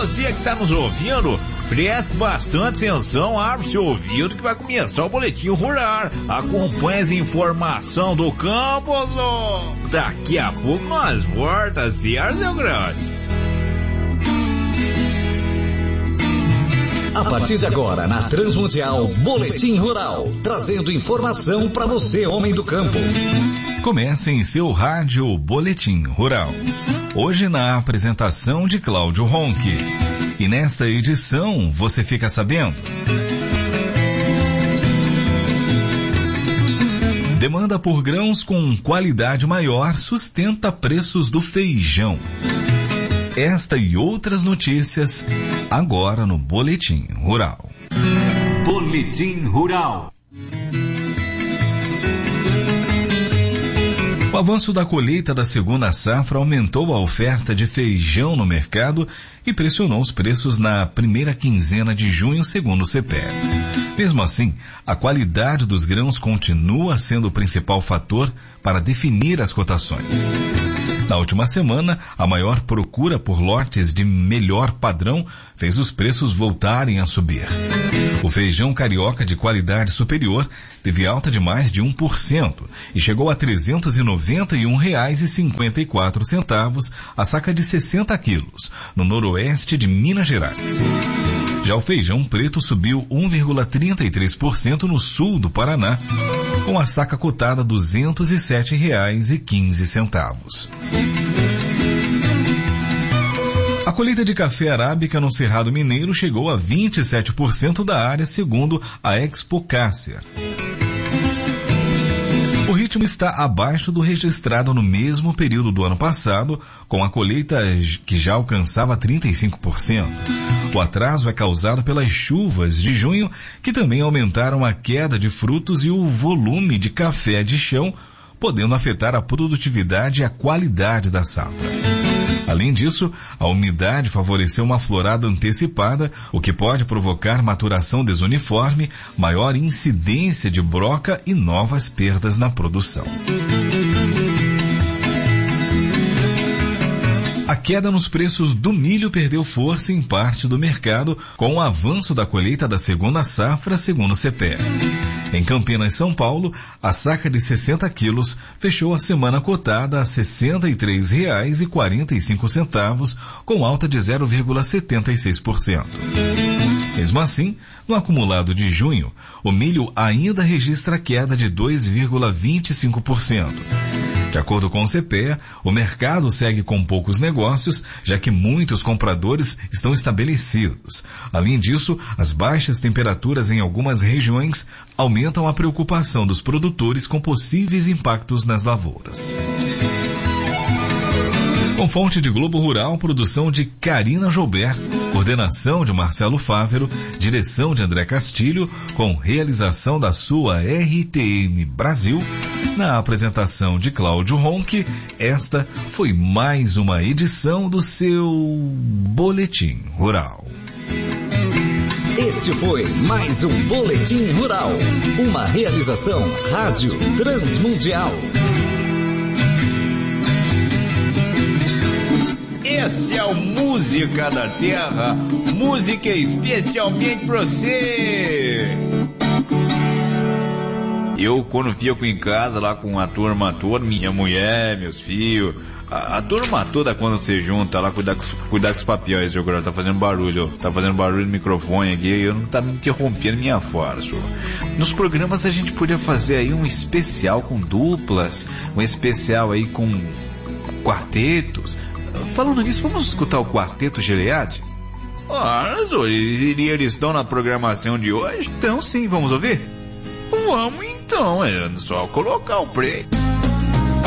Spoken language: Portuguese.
Você que está nos ouvindo, preste bastante atenção, abre seu ouvido que vai começar o Boletim Rural. Acompanhe as informações do campo, daqui a pouco nós voltamos, certo, meu grande? A partir de agora, na Transmundial, Boletim Rural, trazendo informação para você, homem do campo. Comece em seu rádio Boletim Rural. Hoje na apresentação de Cláudio Ronque. E nesta edição, você fica sabendo: demanda por grãos com qualidade maior sustenta preços do feijão. Esta e outras notícias agora no Boletim Rural. Boletim Rural. O avanço da colheita da segunda safra aumentou a oferta de feijão no mercado e pressionou os preços na primeira quinzena de junho, segundo o CPE. Mesmo assim, a qualidade dos grãos continua sendo o principal fator para definir as cotações. Na última semana, a maior procura por lotes de melhor padrão fez os preços voltarem a subir. O feijão carioca de qualidade superior teve alta de mais de 1% e chegou a R$ 391,54 a saca de 60 quilos, no noroeste de Minas Gerais. Já o feijão preto subiu 1,33% no sul do Paraná, com a saca cotada R$ 207,15. A colheita de café arábica no Cerrado Mineiro chegou a 27% da área, segundo a Expo Cássia. O ritmo está abaixo do registrado no mesmo período do ano passado, com a colheita que já alcançava 35%. O atraso é causado pelas chuvas de junho, que também aumentaram a queda de frutos e o volume de café de chão, podendo afetar a produtividade e a qualidade da safra. Além disso, a umidade favoreceu uma florada antecipada, o que pode provocar maturação desuniforme, maior incidência de broca e novas perdas na produção. A queda nos preços do milho perdeu força em parte do mercado com o avanço da colheita da segunda safra, segundo o CPE. Em Campinas, São Paulo, a saca de 60 quilos fechou a semana cotada a R$ 63,45, com alta de 0,76%. Mesmo assim, no acumulado de junho, o milho ainda registra queda de 2,25%. De acordo com o CPE, o mercado segue com poucos negócios, já que muitos compradores estão estabelecidos. Além disso, as baixas temperaturas em algumas regiões aumentam a preocupação dos produtores com possíveis impactos nas lavouras. Com fonte de Globo Rural, produção de Karina Joubert, coordenação de Marcelo Fávero, direção de André Castilho, com realização da sua RTM Brasil, na apresentação de Cláudio Ronque, esta foi mais uma edição do seu Boletim Rural. Este foi mais um Boletim Rural, uma realização Rádio Transmundial. Esse é o Música da Terra, música especialmente pra você. Eu, quando fico em casa lá com a turma toda, minha mulher, meus filhos, a turma toda, quando você junta lá, cuidar com os papéis, agora tá fazendo barulho no microfone aqui, eu não tá me interrompendo minha fala, senhor. Nos programas a gente podia fazer aí um especial com duplas, um especial aí com quartetos. Falando nisso, vamos escutar o Quarteto Gilead? Eles estão na programação de hoje? Então sim, vamos ouvir? Vamos então, é só colocar o play.